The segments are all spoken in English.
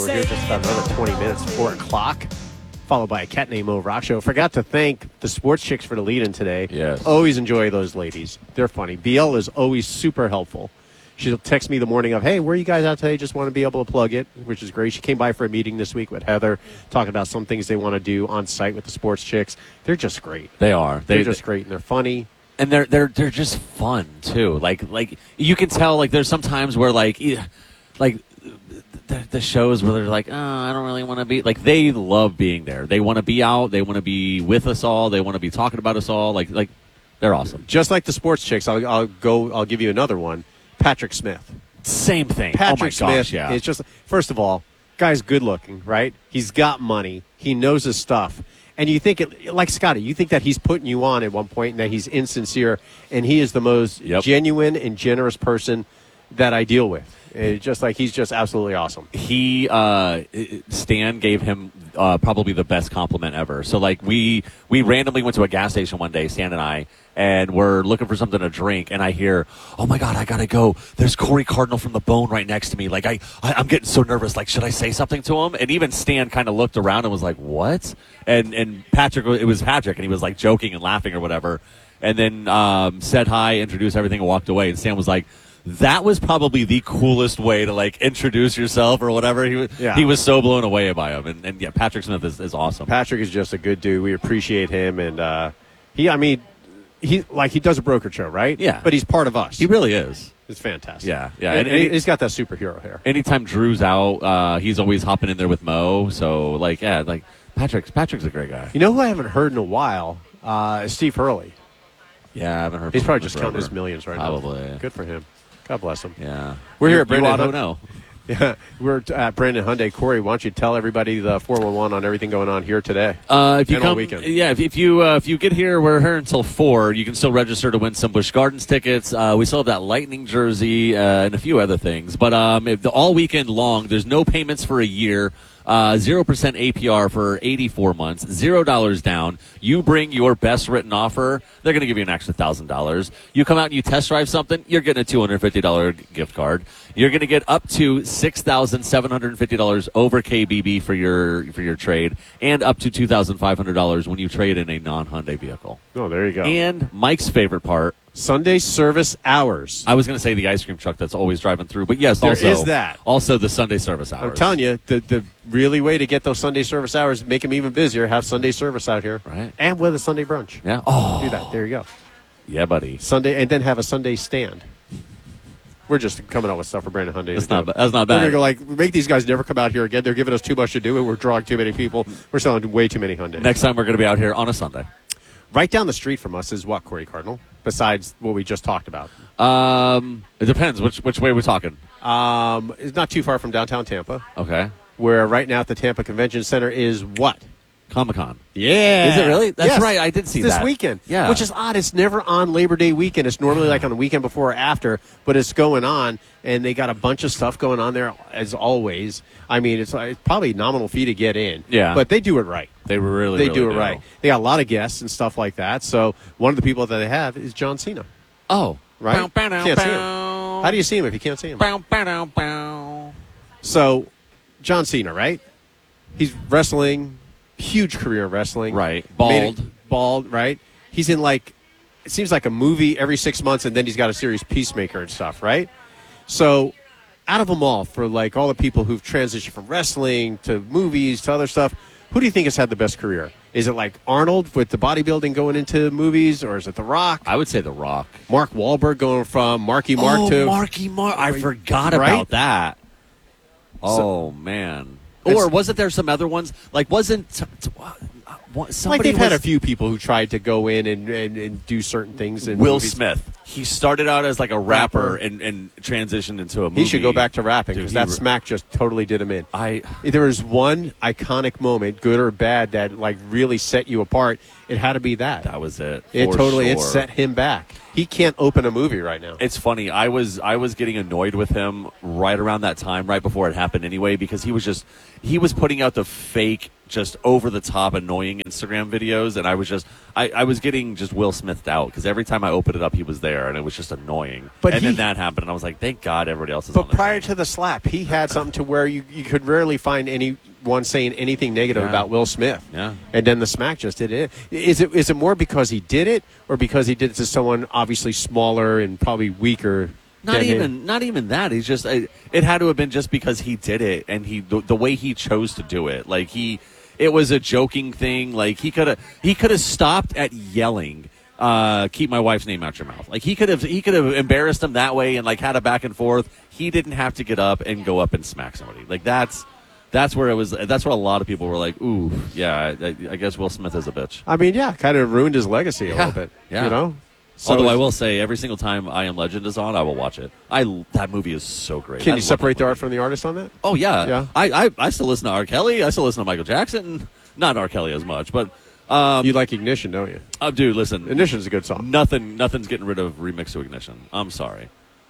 We're here just about another 20 minutes, 4 o'clock, followed by a Cat Named Mo Rock Show. Forgot to thank the sports chicks for the lead-in today. Yes. Always enjoy those ladies. They're funny. BL is always super helpful. She'll text me the morning of, hey, where are you guys out today? Just want to be able to plug it, which is great. She came by for a meeting this week with Heather, talking about some things they want to do on site with the sports chicks. They're just great. They are. They're just great, and they're funny. And they're just fun too. Like you can tell. Like there's some times where like the shows where they're like, oh, I don't really want to be. Like they love being there. They want to be out. They want to be with us all. They want to be talking about us all. Like they're awesome. Just like the sports chicks, I'll give you another one. Patrick Smith. Same thing. Patrick oh my Smith gosh, yeah. is just, first of all, guy's good looking, right? He's got money. He knows his stuff. And you think, like Scotty, you think that he's putting you on at one point and that he's insincere, and he is the most genuine and generous person that I deal with. It's just like he's just absolutely awesome. Stan gave him probably the best compliment ever. So like we randomly went to a gas station one day, Stan and I, and we're looking for something to drink, and I hear, oh my God, I gotta go. There's Corey Cardinal from The Bone right next to me. Like I'm getting so nervous. Like, should I say something to him? And even Stan kind of looked around and was like, what? And Patrick, it was Patrick, and he was like joking and laughing or whatever. And then said hi, introduced everything, and walked away. And Stan was like, that was probably the coolest way to like introduce yourself or whatever. He was so blown away by him. And yeah, Patrick Smith is awesome. Patrick is just a good dude. We appreciate him, and he does a broker show, right? Yeah. But he's part of us. He really is. It's fantastic. Yeah. And he's got that superhero hair. Anytime Drew's out, he's always hopping in there with Mo. So Patrick's a great guy. You know who I haven't heard in a while? Is Steve Hurley. Yeah, I haven't heard. He's from probably him just forever. counting his millions right now. Probably. Good for him. God bless him. Yeah. We're here at Brandon Hyundai. No. Yeah, we're at Brandon Hyundai. Corey, why don't you tell everybody the 411 on everything going on here today? If you and come, all weekend. Yeah. If you get here, we're here until 4. You can still register to win some Busch Gardens tickets. We still have that Lightning jersey and a few other things. But all weekend long, there's no payments for a year. 0% APR for 84 months, $0 down. You bring your best written offer, they're going to give you an extra $1,000. You come out and you test drive something, you're getting a $250 gift card. You're going to get up to $6,750 over KBB for your trade, and up to $2,500 when you trade in a non-Hyundai vehicle. Oh, there you go. And Mike's favorite part, Sunday service hours. I was going to say the ice cream truck that's always driving through, but yes, there is that. Also the Sunday service hours. I'm telling you, the really way to get those Sunday service hours, make them even busier, have Sunday service out here. Right. And with a Sunday brunch. Yeah. Oh. Do that. There you go. Yeah, buddy. Sunday, and then have a Sunday stand. We're just coming up with stuff for Brandon Hyundai. That's not bad. We're going to go make these guys never come out here again. They're giving us too much to do, and we're drawing too many people. We're selling way too many Hyundai. Next time we're going to be out here on a Sunday. Right down the street from us is what, Corey Cardinal? Besides what we just talked about. It depends. Which way we're talking? It's not too far from downtown Tampa. Okay. Where right now at the Tampa Convention Center is what? Comic-Con. Yeah. Is it really? That's yes. right. I did see this that. weekend. Yeah. Which is odd. It's never on Labor Day weekend. It's normally like on the weekend before or after, but it's going on, and they got a bunch of stuff going on there as always. I mean, it's probably a nominal fee to get in. Yeah. But they do it right. They really do it right. They got a lot of guests and stuff like that. So one of the people that they have is John Cena. Oh. Right? Bow, bow, Can't see him. bow. How do you see him if you can't see him? Bow, bow, bow. So, John Cena, right? He's wrestling, huge career wrestling. Right. Bald, right? He's in it seems like a movie every 6 months, and then he's got a series Peacemaker and stuff, right? So, out of them all, for all the people who've transitioned from wrestling to movies to other stuff, who do you think has had the best career? Is it like Arnold with the bodybuilding going into movies, or is it The Rock? I would say The Rock. Mark Wahlberg going from Marky Mark to... Marky Mark. I forgot about that. Oh, man. Or wasn't there some other ones? Somebody they've had a few people who tried to go in and do certain things. In Will movies. Smith. He started out as a rapper and transitioned into a movie. He should go back to rapping because that smack just totally did him in. There was one iconic moment, good or bad, that really set you apart. It had to be that. That was it. It for totally it sure. set him back. He can't open a movie right now. It's funny. I was getting annoyed with him right around that time, right before it happened anyway, because he was putting out the fake, just over the top, annoying Instagram videos, and I was getting just Will Smithed out because every time I opened it up, he was there, and it was just annoying. But then that happened, and I was like, thank God everybody else is. But on the prior train. to the slap, he had something to where you could rarely find anyone saying anything negative Yeah. about Will Smith. Yeah. And then the smack just did it. Is it more because he did it, or because he did it to someone obviously smaller and probably weaker? Not even that. He's just. It had to have been just because he did it, and the way he chose to do it. Like it was a joking thing. Like he could have stopped at yelling, "Keep my wife's name out your mouth." Like he could have embarrassed him that way and like had a back and forth. He didn't have to get up and go up and smack somebody. Like that's where it was. That's where a lot of people were like, "Ooh, yeah, I guess Will Smith is a bitch." I mean, yeah, kind of ruined his legacy a little bit. Yeah. You know. So Although I will say, every single time I Am Legend is on, I will watch it. That movie is so great. Can I you love separate that the movie. art from the artist on that? Oh yeah, Yeah. I still listen to R. Kelly. I still listen to Michael Jackson. Not R. Kelly as much, but You like Ignition, don't you? dude, listen. Ignition's a good song. Nothing's getting rid of Remix to Ignition. I'm sorry.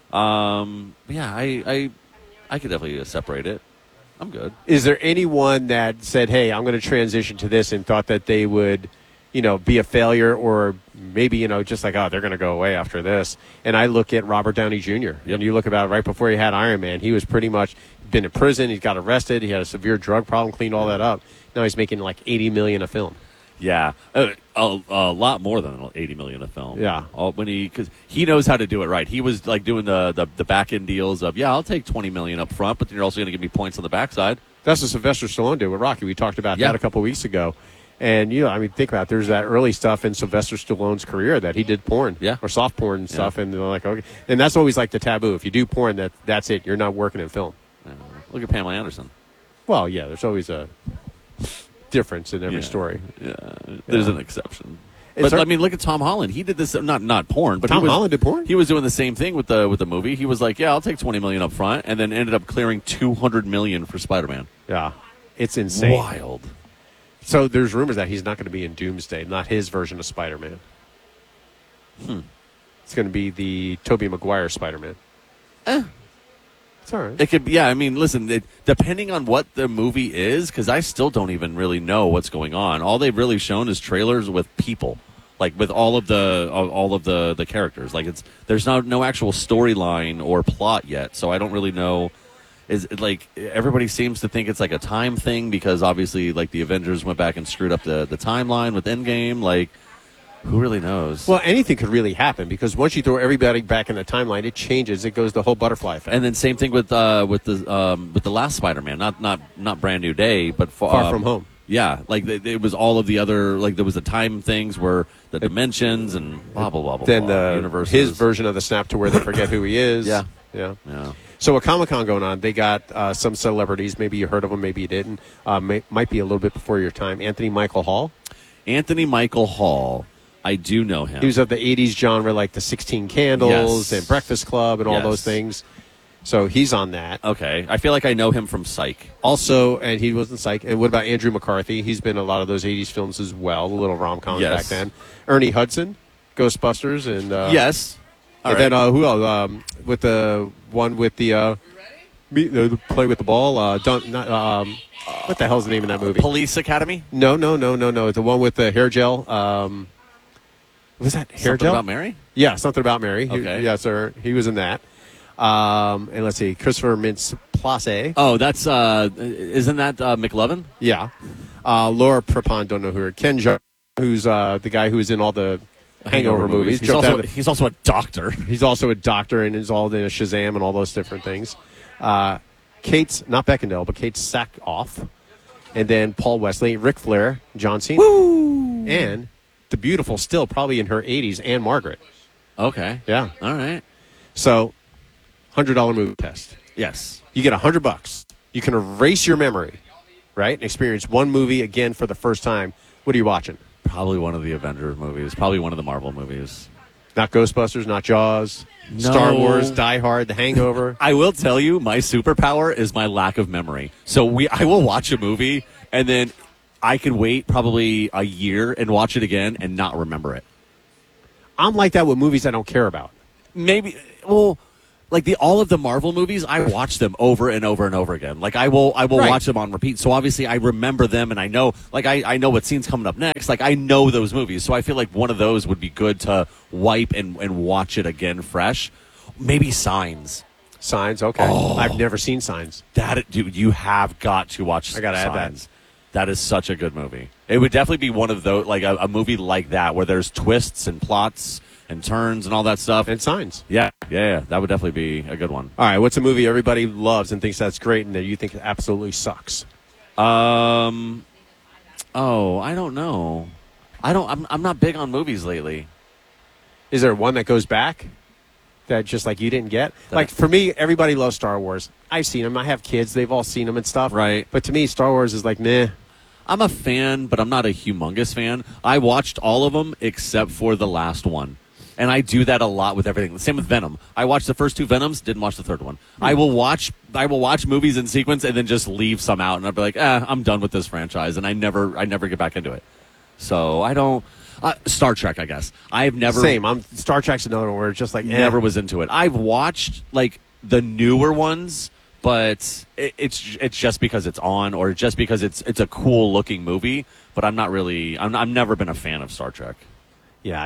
Yeah, I could definitely separate it. I'm good. Is there anyone that said, "Hey, I'm going to transition to this," and thought that they would, be a failure, or maybe, just like, oh, they're going to go away after this? And I look at Robert Downey Jr. And you look about right before he had Iron Man, he was pretty much been in prison. He got arrested. He had a severe drug problem. Cleaned all that up. Now he's making like $80 million a film. Yeah, a lot more than $80 million a film. Yeah. Because he knows how to do it right. He was like doing the back end deals of, I'll take $20 million up front, but then you're also going to give me points on the backside. That's what Sylvester Stallone did with Rocky. We talked about Yeah. that a couple weeks ago. And, think about it. There's that early stuff in Sylvester Stallone's career that he did porn. Yeah. Or soft porn and stuff. And they're like, okay. And that's always like the taboo. If you do porn, that's it. You're not working in film. Look at Pamela Anderson. Well, yeah, there's always a difference in every story. Yeah, there's an exception. Is But there- look at Tom Holland. He did this not porn, but Tom Holland did porn? He was doing the same thing with the movie. He was like, I'll take $20 million up front, and then ended up clearing $200 million for Spider-Man. Yeah. It's insane. Wild. So there's rumors that he's not going to be in Doomsday, not his version of Spider-Man. It's going to be the Tobey Maguire Spider-Man. It's all right. It could be, yeah. I mean, listen, depending on what the movie is, because I still don't even really know what's going on. All they've really shown is trailers with people, like with all of the characters. Like there's no actual storyline or plot yet, so I don't really know. Is it like everybody seems to think it's like a time thing because obviously like the Avengers went back and screwed up the timeline with Endgame. Like, who really knows? Well, anything could really happen because once you throw everybody back in the timeline, it changes. It goes the whole butterfly effect. And then same thing with the last Spider-Man, not Brand New Day, but Far From Home. Yeah, like it was all of the other, like there was the time things where the dimensions and blah blah blah blah. Then blah, universes. his version of the snap to where they forget who he is. Yeah. Yeah. Yeah. So at Comic-Con going on, they got some celebrities. Maybe you heard of them, maybe you didn't. Might be a little bit before your time. Anthony Michael Hall. Anthony Michael Hall. I do know him. He was of the 80s genre, like the 16 Candles Yes. and Breakfast Club and all Yes. those things. So he's on that. Okay, I feel like I know him from Psych. Also, and he was in Psych. And what about Andrew McCarthy? He's been in a lot of those 80s films as well, the little rom-coms Yes. back then. Ernie Hudson, Ghostbusters. And Yes. and then who else? With the one with the play with the ball. What the hell's the name of that movie? Police Academy. No. The one with the hair gel. Was that hair Something gel? About Mary. Yeah, Something About Mary. Okay. Yeah, sir. He was in that. And let's see, Christopher Mintz-Plasse. Oh, that's isn't that McLovin? Yeah. Laura Prepon, don't know who her. Ken Jeong, who's the guy who was in all the Hangover movies. He's also a doctor. He's also a doctor and is all in Shazam and all those different things. Kate's, not Beckinsale, but Kate Sackhoff. And then Paul Wesley, Ric Flair, John Cena. Woo! And the beautiful, still probably in her 80s, Anne Margaret. Okay. Yeah. All right. So, $100 movie test. Yes. You get $100. You can erase your memory, right? And experience one movie again for the first time. What are you watching? Probably one of the Avengers movies. Probably one of the Marvel movies. Not Ghostbusters, not Jaws, No. Star Wars, Die Hard, The Hangover. I will tell you, my superpower is my lack of memory. So I will watch a movie, and then I could wait probably a year and watch it again and not remember it. I'm like that with movies I don't care about. Maybe, well, like all of the Marvel movies, I watch them over and over and over again. Like I will Right. watch them on repeat. So obviously I remember them, and I know, like I know what scene's coming up next. Like I know those movies, so I feel like one of those would be good to wipe and watch it again fresh. Maybe Signs. Signs, okay. Oh. I've never seen Signs. That, dude, you have got to watch. I gotta add that. Signs. That is such a good movie. It would definitely be one of those, like a movie like that, where there's twists and plots and turns and all that stuff. And Signs. Yeah. That would definitely be a good one. All right, what's a movie everybody loves and thinks that's great and that you think absolutely sucks? Oh, I don't know. I'm not big on movies lately. Is there one that goes back that just like you didn't get? Like for me, everybody loves Star Wars. I've seen them. I have kids. They've all seen them and stuff. Right. But to me, Star Wars is like, meh. I'm a fan, but I'm not a humongous fan. I watched all of them except for the last one. And I do that a lot with everything. Same with Venom. I watched the first two Venoms, didn't watch the third one. I will watch movies in sequence and then just leave some out, and I'll be like, I'm done with this franchise, and I never get back into it. So I don't. Star Trek, I guess. I've never. Same. Star Trek's another one where it's just like, never was into it. I've watched like the newer ones, but it's just because it's on, or just because it's a cool looking movie. But I'm not really. I've never been a fan of Star Trek. Yeah,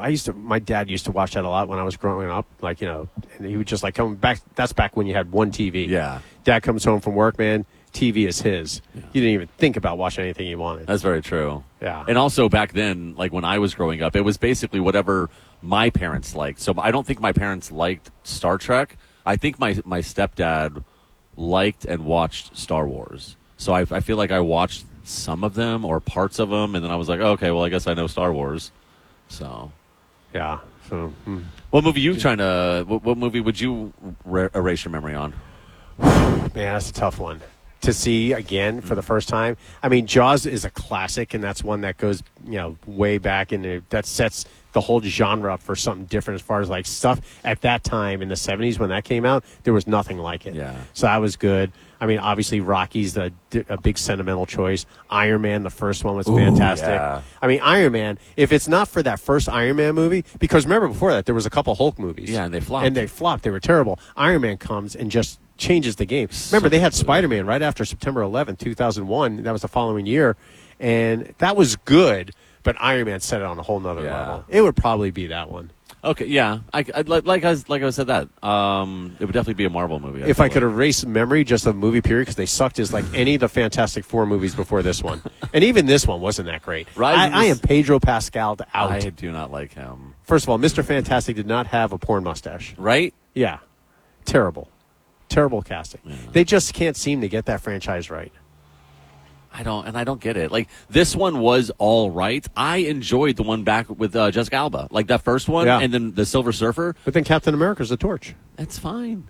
my dad used to watch that a lot when I was growing up. Like, and he would just like come back. That's back when you had one TV. Yeah. Dad comes home from work, man. TV is his. Yeah. You didn't even think about watching anything you wanted. That's very true. Yeah. And also back then, like when I was growing up, it was basically whatever my parents liked. So I don't think my parents liked Star Trek. I think my stepdad liked and watched Star Wars. So I feel like I watched some of them or parts of them, and then I was like, okay, well, I guess I know Star Wars. So, yeah. So, what movie what movie would you erase your memory on? Man, that's a tough one to see again for the first time. I mean, Jaws is a classic, and that's one that goes, way back, and that sets the whole genre up for something different as far as like stuff at that time in the 70s when that came out. There was nothing like it. Yeah. So that was good. I mean, obviously, Rocky's a big sentimental choice. Iron Man, the first one, was fantastic. Yeah. I mean, Iron Man, if it's not for that first Iron Man movie, because remember before that, there was a couple Hulk movies. Yeah, and they flopped. They were terrible. Iron Man comes and just changes the game. Remember, they had Spider-Man right after September 11th, 2001. That was the following year. And that was good, but Iron Man set it on a whole nother level. It would probably be that one. Okay, yeah. Like I said that. It would definitely be a Marvel movie. If I could erase memory just of movie period, because they sucked as like any of the Fantastic Four movies before this one. And even this one wasn't that great. I am Pedro Pascal out. I do not like him. First of all, Mr. Fantastic did not have a porn mustache. Right? Yeah. Terrible casting. Yeah. They just can't seem to get that franchise right. I don't get it. Like, this one was all right. I enjoyed the one back with Jessica Alba. Like, that first one, and then the Silver Surfer. But then Captain America's the Torch. That's fine.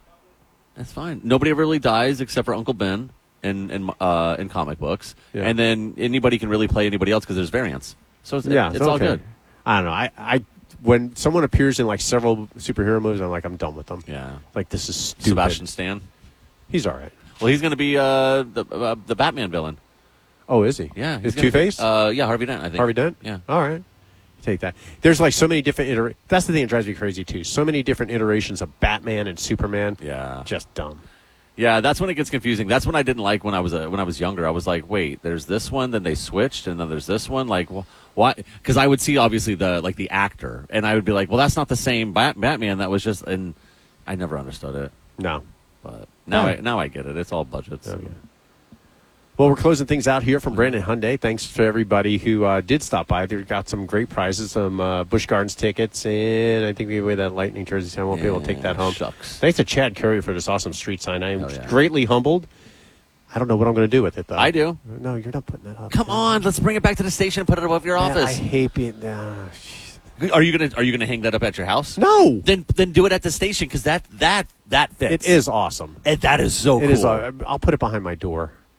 Nobody ever really dies except for Uncle Ben in comic books. Yeah. And then anybody can really play anybody else because there's variants. So it's all good. I don't know. I when someone appears in, like, several superhero movies, I'm like, I'm done with them. Yeah. Like, this is stupid. Sebastian Stan? He's all right. Well, he's going to be the Batman villain. Oh, is he? Yeah. Is Two-Face? Yeah, Harvey Dent, I think. Harvey Dent? Yeah. All right. Take that. There's like so many different that's the thing that drives me crazy, too. So many different iterations of Batman and Superman. Yeah. Just dumb. Yeah, that's when it gets confusing. That's when I didn't like when I was younger. I was like, wait, there's this one, then they switched, and then there's this one. Like, why? Because I would see, obviously, the actor, and I would be like, well, that's not the same Batman. That was just, and I never understood it. No. But now I get it. It's all budgets. Okay. Well, we're closing things out here from Brandon Hyundai. Thanks to everybody who did stop by. They got some great prizes, some Busch Gardens tickets, and I think we gave away that Lightning jersey, so I won't be able to take that home. Shucks. Thanks to Chad Curry for this awesome street sign. I am greatly humbled. I don't know what I'm going to do with it, though. I do. No, you're not putting that up. Come on, let's bring it back to the station and put it above your office. I hate being... Are you gonna hang that up at your house? No. Then do it at the station because that fits. It is awesome. That is so cool. It is. I'll put it behind my door.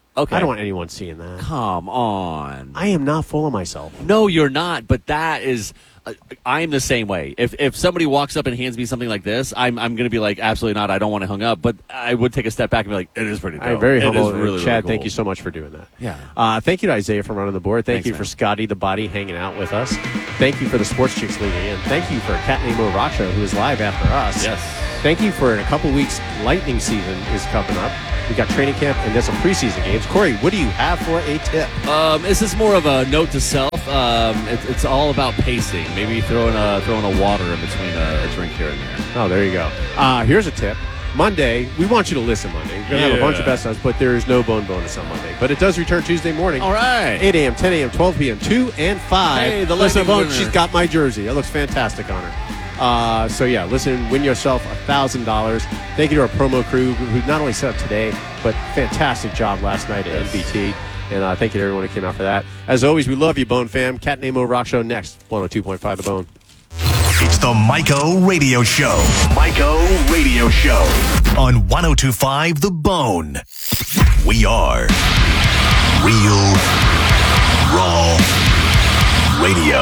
Okay. I don't want anyone seeing that. Come on. I am not full of myself. No, you're not. But that is, I'm the same way. If somebody walks up and hands me something like this, I'm going to be like, absolutely not. I don't want to hung up. But I would take a step back and be like, it is pretty dope. I'm very humble. Really, Chad, really thank cool. you so much for doing that. Yeah. Thank you to Isaiah for running the board. Thank Thanks, you man. for Scotty the Body hanging out with us. Thank you for the Sports Chicks leading in. Thank you for Cat Named Mo Rock Show, who is live after us. Yes. Thank you for in a couple weeks, lightning season is coming up. We got training camp and then some preseason games. Corey, what do you have for a tip? This is more of a note to self. It's all about pacing. Maybe throwing a water in between a drink here and there. Oh, there you go. Here's a tip. Monday, we want you to listen Monday. We're going to have a bunch of best times, but there is no bone bonus on Monday. But it does return Tuesday morning. All right. 8 a.m., 10 a.m., 12 p.m., 2 and 5. Hey, the listen Lightning bone. winner. She's got my jersey. It looks fantastic on her. So, yeah, listen, win yourself $1,000. Thank you to our promo crew who not only set up today, but fantastic job last night at NBT. And thank you to everyone who came out for that. As always, we love you, Bone fam. Cat Named Mo Rock Show next. 102.5 The Bone. It's the Myco Radio Show. Myco Radio Show on 102.5 The Bone. We are Real Raw Radio.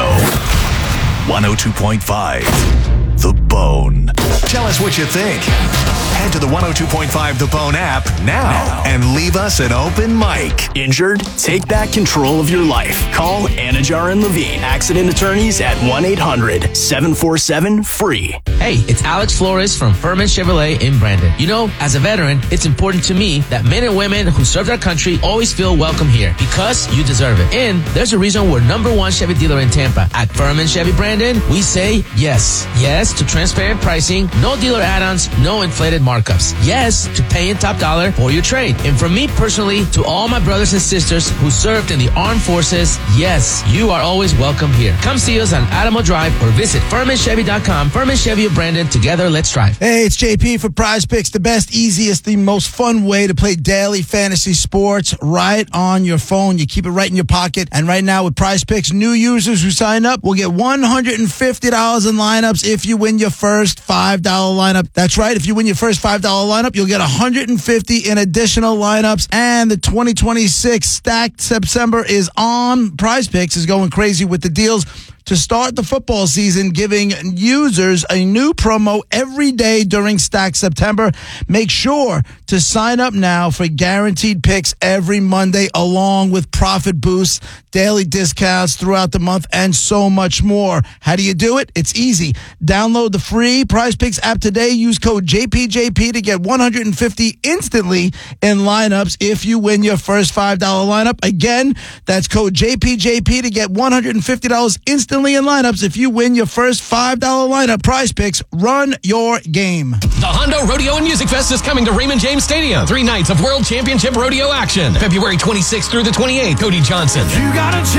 102.5 The Bone. Tell us what you think. Head to the 102.5 The Bone app now and leave us an open mic. Injured? Take back control of your life. Call Anajar and Levine, accident attorneys at 1-800-747-FREE. Hey, it's Alex Flores from Furman Chevrolet in Brandon. You know, as a veteran, it's important to me that men and women who serve our country always feel welcome here because you deserve it. And there's a reason we're #1 Chevy dealer in Tampa. At Furman Chevy Brandon, we say yes. Yes to transparent pricing, no dealer add-ons, no inflated markups. Yes to paying top dollar for your trade. And from me personally to all my brothers and sisters who served in the armed forces, yes, you are always welcome here. Come see us on Adamo Drive or visit FurmanChevy.com. Furman Chevy of Brandon. Together, let's drive. Hey, it's JP for Prize Picks, the best, easiest, the most fun way to play daily fantasy sports right on your phone. You keep it right in your pocket. And right now with Prize Picks, new users who sign up will get $150 in lineups if you win your first $5 lineup. That's right. If you win your first $5 lineup, you'll get $150 in additional lineups. And the 2026 Stacked September is on. Prize Picks is going crazy with the deals to start the football season, giving users a new promo every day during Stack September. Make sure to sign up now for guaranteed picks every Monday, along with profit boosts, daily discounts throughout the month, and so much more. How do you do it? It's easy. Download the free Prize Picks app today. Use code JPJP to get $150 instantly in lineups if you win your first $5 lineup. Again, that's code JPJP to get $150 instantly in lineups if you win your first $5 lineup. Prize Picks, run your game. The Hondo Rodeo and Music Fest is coming to Raymond James Stadium. 3 nights of World Championship Rodeo action. February 26th through the 28th. Cody Johnson. You got a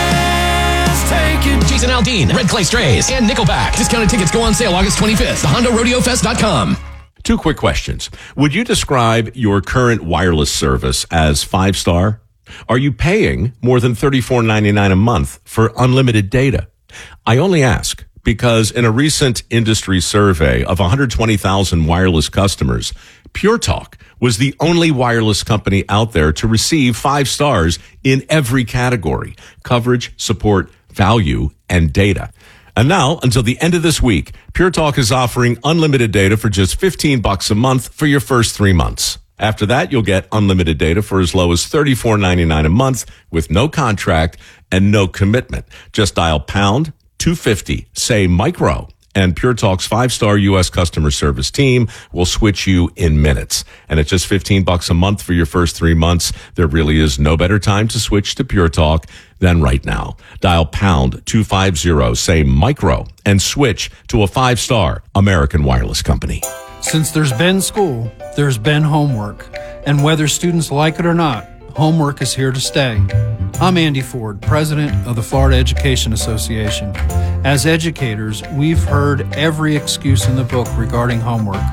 chance, take it. Jason Aldean, Red Clay Strays, and Nickelback. Discounted tickets go on sale August 25th. TheHondoRodeoFest.com. 2 quick questions. Would you describe your current wireless service as 5-star? Are you paying more than $34.99 a month for unlimited data? I only ask because in a recent industry survey of 120,000 wireless customers, Pure Talk was the only wireless company out there to receive 5 stars in every category: coverage, support, value, and data. And now, until the end of this week, Pure Talk is offering unlimited data for just $15 a month for your first 3 months. After that, you'll get unlimited data for as low as $34.99 a month with no contract and no commitment. Just dial pound 250, say micro, and Pure Talk's 5-star U.S. customer service team will switch you in minutes. And at just $15 a month for your first 3 months, there really is no better time to switch to Pure Talk than right now. Dial pound 250, say micro, and switch to a 5-star American wireless company. Since there's been school, there's been homework. And whether students like it or not, homework is here to stay. I'm Andy Ford, president of the Florida Education Association. As educators, we've heard every excuse in the book regarding homework,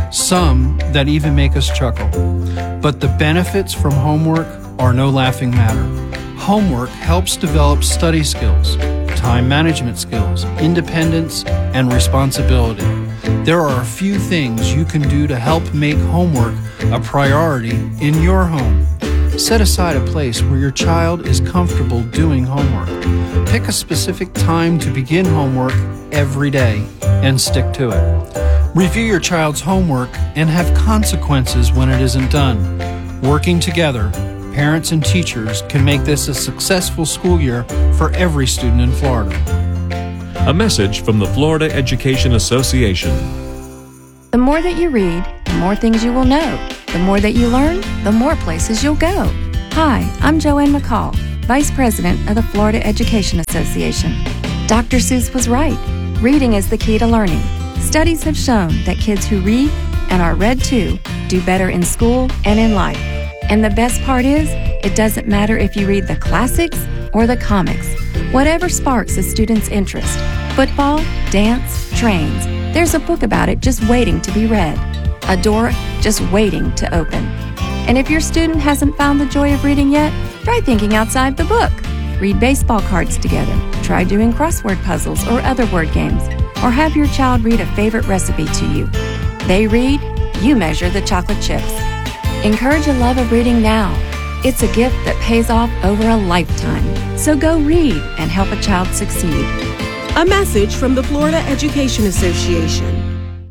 some that even make us chuckle. But the benefits from homework are no laughing matter. Homework helps develop study skills, time management skills, independence, and responsibility. There are a few things you can do to help make homework a priority in your home. Set aside a place where your child is comfortable doing homework. Pick a specific time to begin homework every day and stick to it. Review your child's homework and have consequences when it isn't done. Working together, parents and teachers can make this a successful school year for every student in Florida. A message from the Florida Education Association. The more that you read, the more things you will know. The more that you learn, the more places you'll go. Hi, I'm Joanne McCall, Vice President of the Florida Education Association. Dr. Seuss was right. Reading is the key to learning. Studies have shown that kids who read and are read to do better in school and in life. And the best part is, it doesn't matter if you read the classics or the comics. Whatever sparks a student's interest, football, dance, trains, there's a book about it just waiting to be read. A door just waiting to open. And if your student hasn't found the joy of reading yet, try thinking outside the book. Read baseball cards together. Try doing crossword puzzles or other word games. Or have your child read a favorite recipe to you. They read, you measure the chocolate chips. Encourage a love of reading now. It's a gift that pays off over a lifetime. So go read and help a child succeed. A message from the Florida Education Association.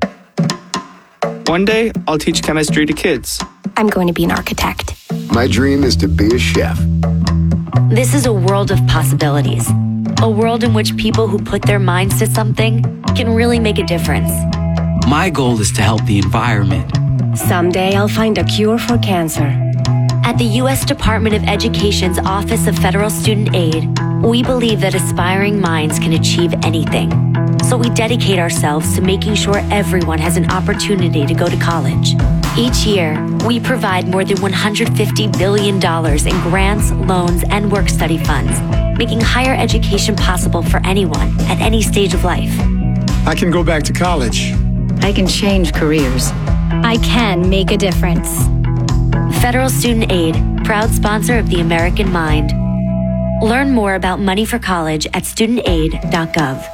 One day, I'll teach chemistry to kids. I'm going to be an architect. My dream is to be a chef. This is a world of possibilities. A world in which people who put their minds to something can really make a difference. My goal is to help the environment. Someday I'll find a cure for cancer. At the U.S. Department of Education's Office of Federal Student Aid, we believe that aspiring minds can achieve anything. So we dedicate ourselves to making sure everyone has an opportunity to go to college. Each year, we provide more than $150 billion in grants, loans, and work-study funds, making higher education possible for anyone at any stage of life. I can go back to college. I can change careers. I can make a difference. Federal Student Aid, proud sponsor of the American Mind. Learn more about money for college at studentaid.gov.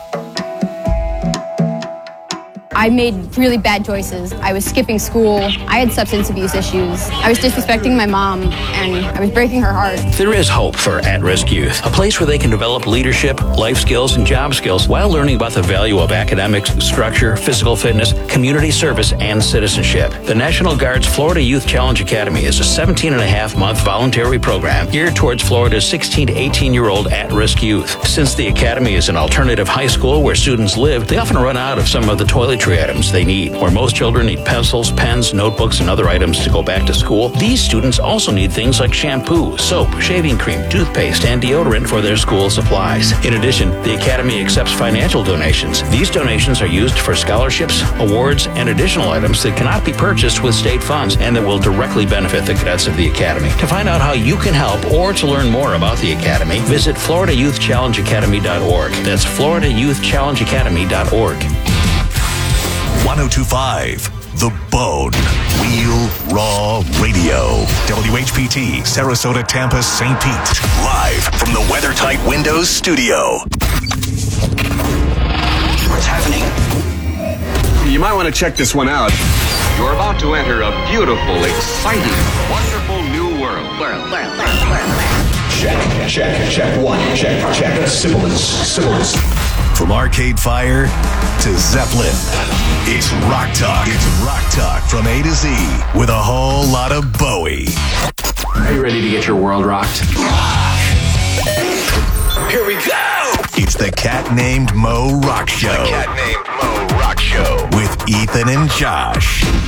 I made really bad choices. I was skipping school. I had substance abuse issues. I was disrespecting my mom, and I was breaking her heart. There is hope for at-risk youth, a place where they can develop leadership, life skills, and job skills while learning about the value of academics, structure, physical fitness, community service, and citizenship. The National Guard's Florida Youth Challenge Academy is a 17.5-month voluntary program geared towards Florida's 16 to 18-year-old at-risk youth. Since the academy is an alternative high school where students live, they often run out of some of the toiletry items they need. Where most children need pencils, pens, notebooks, and other items to go back to school, these students also need things like shampoo, soap, shaving cream, toothpaste, and deodorant for their school supplies. In addition, the Academy accepts financial donations. These donations are used for scholarships, awards, and additional items that cannot be purchased with state funds and that will directly benefit the cadets of the Academy. To find out how you can help or to learn more about the Academy, visit FloridaYouthChallengeAcademy.org. That's FloridaYouthChallengeAcademy.org. 1025 The Bone. Real Raw Radio. WHPT, Sarasota, Tampa, St. Pete. Live from the WeatherTight Windows studio. What's happening? You might want to check this one out. You're about to enter a beautiful, exciting, wonderful new world. Check. One. Check. Sibilance. From Arcade Fire to Zeppelin, it's Rock Talk. It's Rock Talk from A to Z with a whole lot of Bowie. Are you ready to get your world rocked? Here we go. It's the Cat Named Mo Rock Show. With Ethan and Josh.